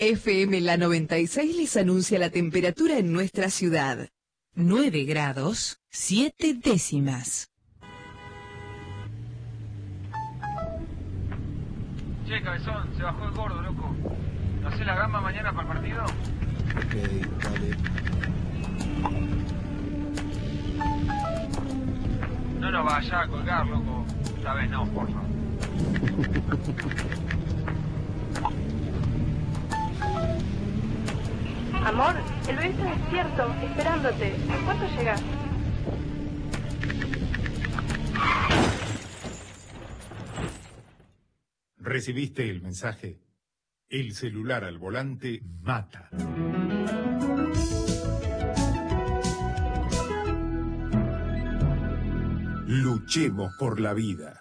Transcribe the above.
FM La 96 les anuncia la temperatura en nuestra ciudad. 9 grados, 7 décimas. Che, cabezón, se bajó el gordo, loco. ¿No haces la gamba mañana para el partido? Ok, dale. No nos vaya a colgar, loco. Esta vez no, por favor. Amor, el bebé está despierto, esperándote. ¿A cuánto llegas? ¿Recibiste el mensaje? El celular al volante mata. Luchemos por la vida.